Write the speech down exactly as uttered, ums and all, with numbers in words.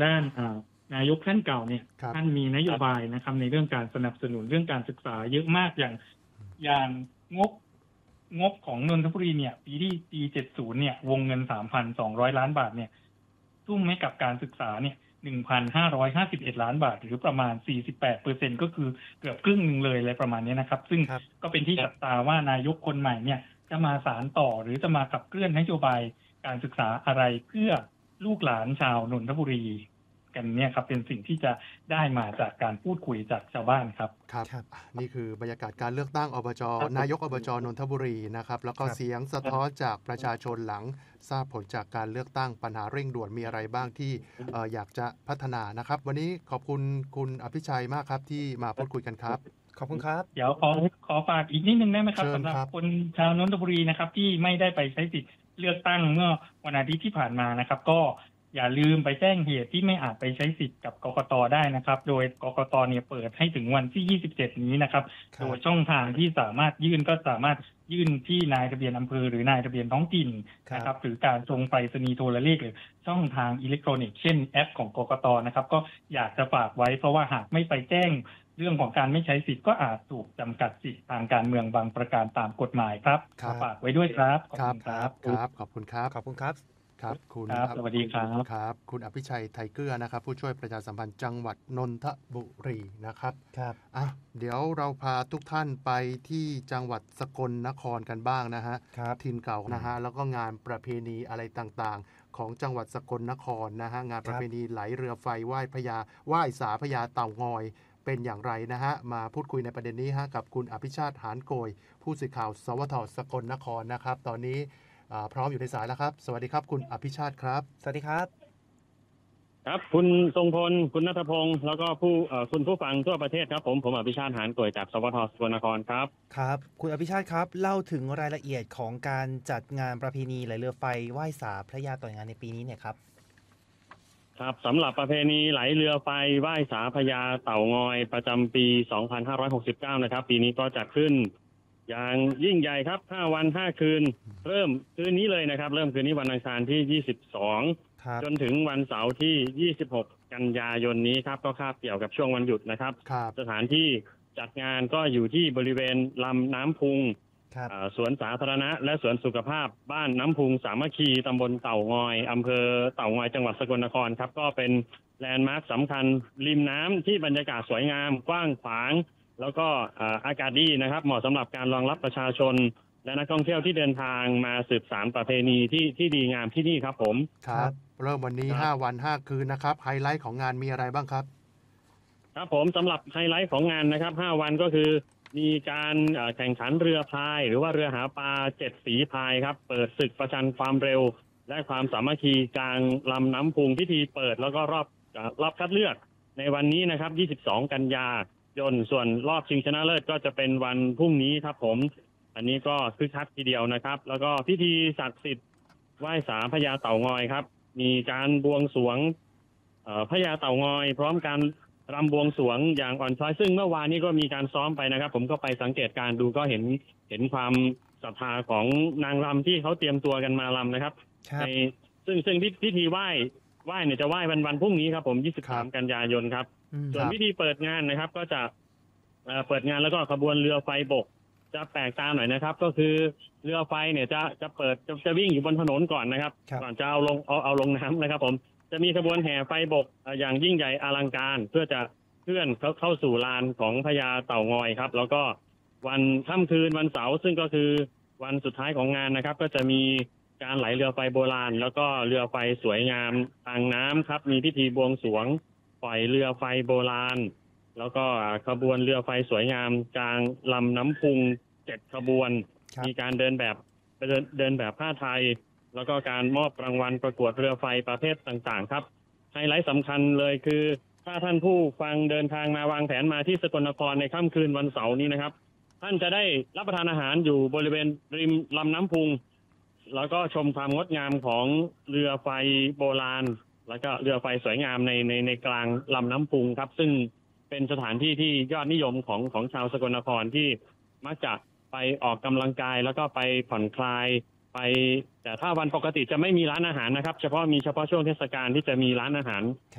ด้านนายกท่านเก่าเนี่ยท่านมีนโยบายนะครับในเรื่องการสนับสนุนเรื่องการศึกษาเยอะมากอย่างอย่างงบงบของนนทบุรีเนี่ยปีที่ปีเจ็ดสิบเนี่ยวงเงิน สามพันสองร้อย ล้านบาทเนี่ยทุ่มให้กับการศึกษาเนี่ย หนึ่งพันห้าร้อยห้าสิบเอ็ด ล้านบาทหรือประมาณ สี่สิบแปดเปอร์เซ็นต์ ก็คือเกือบครึ่งนึงเลยอะไรประมาณนี้นะครับซึ่งก็เป็นที่จับตาว่านายกคนใหม่เนี่ยจะมาสานต่อหรือจะมาขับเคลื่อนนโยบายการศึกษาอะไรเพื่อลูกหลานชาวนนทบุรีกันเนี่ยครับเป็นสิ่งที่จะได้มาจากการพูดคุยจากชาวบ้านครับครับนี่คือบรรยากาศการเลือกตั้งอบจนายกอบจนนทบุรีนะครับแล้วก็เสียงสะท้อนจากประชาชนหลังทราบผลจากการเลือกตั้งปัญหาเร่งด่วนมีอะไรบ้างที่เอ่ออยากจะพัฒนานะครับวันนี้ขอบคุณคุณอภิชัยมากครับที่มาพูดคุยกันครับขอบคุณครับเดี๋ยวขอขอฝากอีกนิดนึงได้ไหมครับสำหรับคนชาวนนทบุรีนะครับที่ไม่ได้ไปใช้สิทธิ์เลือกตั้งเมื่อวันอาทิตย์ที่ผ่านมานะครับก็อย่าลืมไปแจ้งเหตุที่ไม่อาจไปใช้สิทธิ์กับกกต.ได้นะครับโดยกกต.เนี่ยเปิดให้ถึงวันที่ยี่สิบเจ็ดนี้นะครับโดยช่องทางที่สามารถยื่นก็สามารถยื่นที่นายทะเบียนอำเภอหรือนายทะเบียนท้องถิ่นนะครับหรือการส่งไปรษณีย์โทรเลขหรือช่องทางอิเล็กทรอนิกส์เช่นแอปของกกต.นะครับก็อยากจะฝากไว้เพราะว่าหากไม่ไปแจ้งเรื่องของการไม่ใช้สิทธิ์ก็อาจถูกจำกัดสิทธิทางการเมืองบางประการตามกฎหมายครับฝากไว้ด้วยครับขอบคุณครับครับขอบคุณครับขอบคุณครับครับคุณสวัสดีครับครับคุณอภิชัยไทยเกลือนะครับผู้ช่วยประชาสัมพันธ์จังหวัดนนทบุรีนะครับครับอ่ะเดี๋ยวเราพาทุกท่านไปที่จังหวัดสกลนครกันบ้างนะฮะถิ่นเก่านะฮะแล้วก็งานประเพณีอะไรต่างๆของจังหวัดสกลนครนะฮะงานประเพณีไหลเรือไฟไหว้พญาไหว้สาพญาเต่างอยเป็นอย่างไรนะฮะมาพูดคุยในประเด็นนี้ฮะกับคุณอภิชาติหานโกยผู้สื่อข่าวสวทสกลนครนะครับตอนนี้พร้อมอยู่ในสายแล้วครับสวัสดีครับคุณอภิชาติครับสวัสดีครับครับคุณทรงพลคุณณัฐพงศ์แล้วก็ผู้คุณผู้ฟังทั่วประเทศครับผมผมอภิชาติหานโกยจากสวทสกลนครครับครับคุณอภิชาติครับเล่าถึงรายละเอียดของการจัดงานประเพณีไหลเรือไฟไหว้สาพระยาเต่างอยในปีนี้เนี่ยครับครับสำหรับประเพณีไหลเรือไฟไหว้สาพระยาเต่างอยประจำปีสองพันห้าร้อยหกสิบเก้านะครับปีนี้ก็จัดขึ้นอย่างยิ่งใหญ่ครับห้าวันห้าคืนเริ่มคืนนี้เลยนะครับเริ่มคืนนี้วันอังคารที่ยี่สิบสองจนถึงวันเสาร์ที่ยี่สิบหกกันยายนนี้ครับก็คาบเกี่ยวกับช่วงวันหยุดนะครับสถานที่จัดงานก็อยู่ที่บริเวณลำน้ำพุงสวนสาธารณะและสวนสุขภาพบ้านน้ำพุงสามัคคีตำบลเต่างอยอำเภอเต่างอยจังหวัดสกลนครครับก็เป็นแลนด์มาร์คสำคัญริมน้ำที่บรรยากาศสวยงามกว้างขวางแล้วก็อากาศดีนะครับเหมาะสำหรับการรองรับประชาชนและนักท่องเที่ยวที่เดินทางมาสืบสานประเพณีที่ที่ดีงามที่นี่ครับผมครับเริ่มวันนี้ห้าวันห้าคืนนะครับไฮไลท์ของงานมีอะไรบ้างครับครับผมสำหรับไฮไลท์ของงานนะครับห้าวันก็คือมีการแข่งขันเรือพายหรือว่าเรือหาปลาเจ็ดฝีพายครับเปิดศึกประชันความเร็วและความสามัคคีกลางลำน้ำพุงพิธีเปิดแล้วก็รอบรอบคัดเลือกในวันนี้นะครับยี่สิบสองกันยายนส่วนรอบชิงชนะเลิศก็จะเป็นวันพรุ่งนี้ครับผมอันนี้ก็คึกคักทีเดียวนะครับแล้วก็พิธีศักดิ์สิทธิ์ไหว้สาพญาเต่างอยครับมีการบวงสรวงพญาเต่างอยพร้อมการรำบวงสรวงอย่างอ่อนช้อยซึ่งเมื่อวานนี้ก็มีการซ้อมไปนะครับผมก็ไปสังเกตการดูก็เห็นเห็นความศรัทธาของนางรำที่เขาเตรียมตัวกันมารำนะครับในซึ่งซึ่งพิธีไหว้ไหว้เนี่ยจะไหว้วันวันพรุ่งนี้ครับผมยี่สิบสามกันยายนครับส่วนพิธีเปิดงานนะครับก็จะเปิดงานแล้วก็ขบวนเรือไฟบกจะแปลกตาหน่อยนะครับก็คือเรือไฟเนี่ยจะจะเปิดจะจะวิ่งอยู่บนถนนก่อนนะครับก่อนจะเอาลงเอาเอาลงน้ำนะครับผมจะมีขบวนแห่ไฟบกอย่างยิ่งใหญ่อลังการเพื่อจะเคลื่อนเข้าเข้าสู่ลานของพญาเต่างอยครับแล้วก็วันค่ำคืนวันเสาร์ซึ่งก็คือวันสุดท้ายของงานนะครับก็จะมีการไหลเรือไฟโบราณแล้วก็เรือไฟสวยงามทางน้ำครับมีพิธีบวงสรวงปล่อยเรือไฟโบราณแล้วก็ขบวนเรือไฟสวยงามกลางลำน้ำพุงเจ็ดขบวนมีการเดินแบบเดินเดินแบบผ้าไทยแล้วก็การมอบรางวัลประกวดเรือไฟประเภทต่างๆครับไฮไลท์สำคัญเลยคือถ้าท่านผู้ฟังเดินทางมาวางแผนมาที่สกลนครในค่ำคืนวันเสาร์นี้นะครับท่านจะได้รับประทานอาหารอยู่บริเวณริมลำน้ำพุงแล้วก็ชมความงดงามของเรือไฟโบราณแล้วก็เรือไฟสวยงามในในในกลางลำน้ำพุงครับซึ่งเป็นสถานที่ที่ยอดนิยมของของชาวสกลนครที่มักจะไปออกกำลังกายแล้วก็ไปผ่อนคลายไปแต่ถ้าวันปกติจะไม่มีร้านอาหารนะครับเฉพาะมีเฉพาะช่วงเทศกาลที่จะมีร้านอาหาร